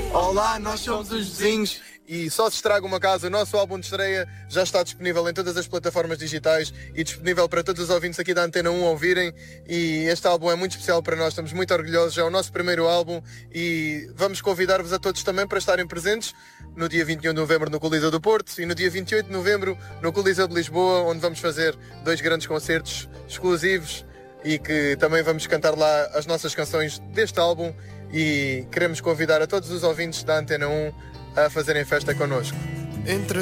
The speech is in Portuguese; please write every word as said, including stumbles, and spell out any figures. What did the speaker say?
Olá, nós somos os vizinhos. E só se estraga uma casa, o nosso álbum de estreia já está disponível em todas as plataformas digitais e disponível para todos os ouvintes aqui da Antena um ouvirem. E este álbum é muito especial para nós, estamos muito orgulhosos, é o nosso primeiro álbum e vamos convidar-vos a todos também para estarem presentes no dia vinte e um de novembro no Coliseu do Porto e no dia vinte e oito de novembro no Coliseu de Lisboa, onde vamos fazer dois grandes concertos exclusivos e que também vamos cantar lá as nossas canções deste álbum e queremos convidar a todos os ouvintes da Antena um a fazerem festa connosco. Entre